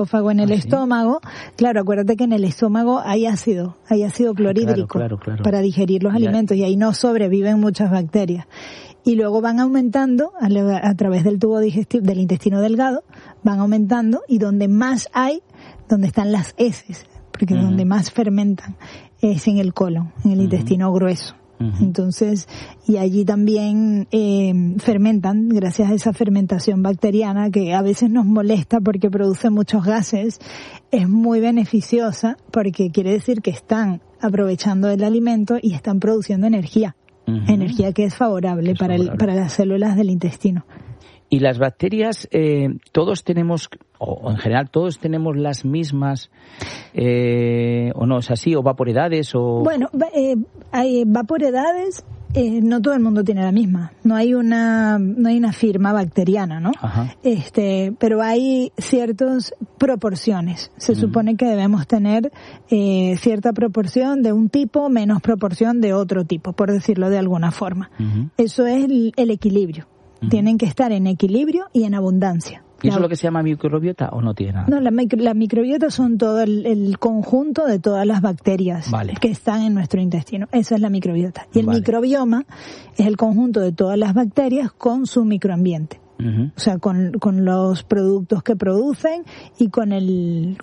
en el estómago, claro, acuérdate que en el estómago hay ácido clorhídrico claro. para digerir los alimentos y ahí no sobreviven muchas bacterias. Y luego van aumentando a través del tubo digestivo, del intestino delgado, van aumentando y donde más hay, donde están las heces, porque donde más fermentan es en el colon, en el intestino grueso. Entonces, y allí también fermentan, gracias a esa fermentación bacteriana que a veces nos molesta porque produce muchos gases, es muy beneficiosa porque quiere decir que están aprovechando el alimento y están produciendo energía. Energía que es favorable para las células del intestino. Y las bacterias, todos tenemos, o en general todos tenemos las mismas, o no es así, o vaporedades, o... Bueno, hay vaporedades, no todo el mundo tiene la misma. No hay una firma bacteriana, ¿no? Ajá. Pero hay ciertas proporciones. Se supone que debemos tener cierta proporción de un tipo, menos proporción de otro tipo, por decirlo de alguna forma. Eso es el equilibrio. Tienen que estar en equilibrio y en abundancia. ¿Y eso es lo que se llama microbiota o no tiene nada? No, la microbiota son todo el conjunto de todas las bacterias que están en nuestro intestino. Esa es la microbiota. Y el microbioma es el conjunto de todas las bacterias con su microambiente. O sea, con los productos que producen y con el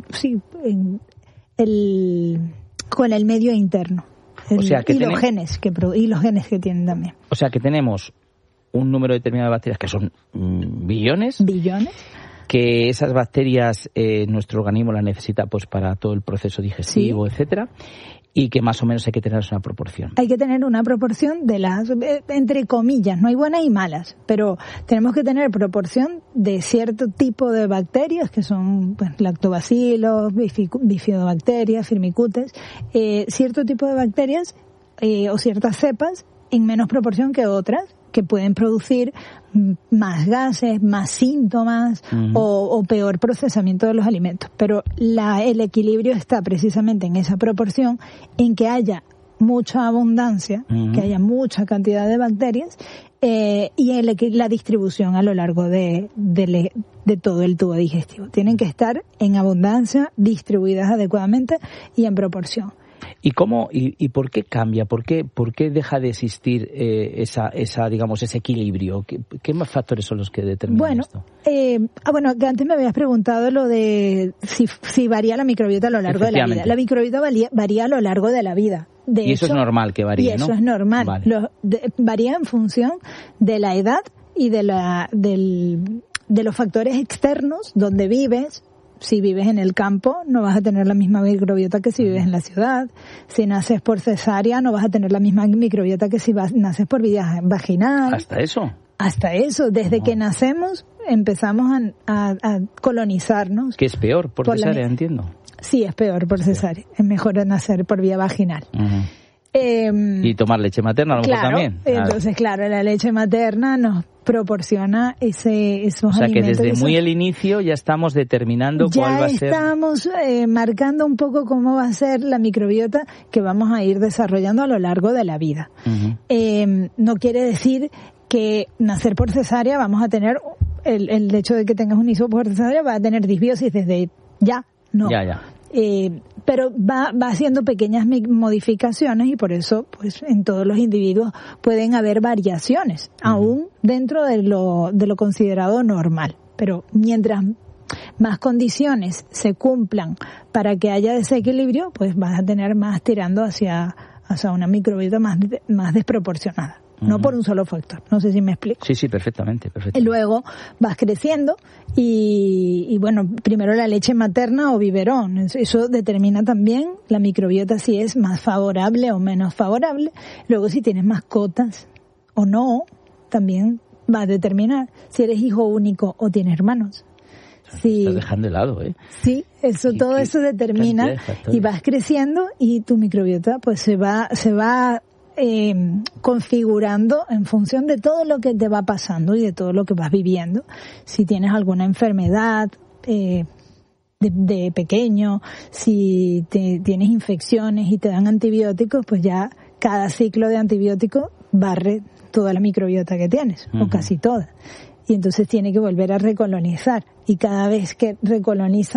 medio interno. Los genes que tienen también. O sea, que tenemos un número determinado de bacterias que son billones, que esas bacterias nuestro organismo las necesita pues para todo el proceso digestivo, etcétera, y que más o menos hay que tener una proporción. Hay que tener una proporción de las, entre comillas, no hay buenas y malas, pero tenemos que tener proporción de cierto tipo de bacterias que son lactobacilos, bifidobacterias, firmicutes, cierto tipo de bacterias o ciertas cepas en menos proporción que otras, que pueden producir más gases, más síntomas o peor procesamiento de los alimentos. Pero el equilibrio está precisamente en esa proporción, en que haya mucha abundancia, que haya mucha cantidad de bacterias y la distribución a lo largo de todo el tubo digestivo. Tienen que estar en abundancia, distribuidas adecuadamente y en proporción. ¿Y cómo y por qué cambia? ¿Por qué deja de existir ese equilibrio? ¿Qué más factores son los que determinan esto? Que antes me habías preguntado lo de si varía la microbiota a lo largo de la vida. La microbiota varía a lo largo de la vida. Y eso es normal que varíe, ¿no? Y eso es normal. Vale. Varía en función de la edad y de los factores externos donde vives. Si vives en el campo, no vas a tener la misma microbiota que si vives en la ciudad. Si naces por cesárea, no vas a tener la misma microbiota que si naces por vía vaginal. ¿Hasta eso? Hasta eso. Desde que nacemos, empezamos a colonizarnos. ¿Qué es peor? Por cesárea, entiendo. Sí, es peor por cesárea. Es mejor nacer por vía vaginal. Y tomar leche materna a lo mejor también. Entonces, claro, la leche materna nos proporciona esos alimentos. O sea, que desde muy el inicio ya estamos determinando cuál va a ser. Ya estamos marcando un poco cómo va a ser la microbiota que vamos a ir desarrollando a lo largo de la vida. No quiere decir que nacer por cesárea vamos a tener, el hecho de que tengas un hijo por cesárea va a tener disbiosis desde ya. No. Ya. Pero va haciendo pequeñas modificaciones y por eso pues en todos los individuos pueden haber variaciones, aún dentro de lo considerado normal. Pero mientras más condiciones se cumplan para que haya desequilibrio, pues vas a tener más tirando hacia una microbiota más desproporcionada. No por un solo factor. No sé si me explico. Sí, perfectamente. Y luego vas creciendo y bueno, primero la leche materna o biberón. Eso determina también la microbiota si es más favorable o menos favorable. Luego si tienes mascotas o no, también va a determinar si eres hijo único o tienes hermanos. Sí. Estás dejando de lado, Sí, todo eso determina y vas creciendo y tu microbiota pues se va configurando en función de todo lo que te va pasando y de todo lo que vas viviendo. Si tienes alguna enfermedad de pequeño, si tienes infecciones y te dan antibióticos, pues ya cada ciclo de antibiótico barre toda la microbiota que tienes, o casi toda. y entonces tiene que volver a recolonizar. Y cada vez que recoloniza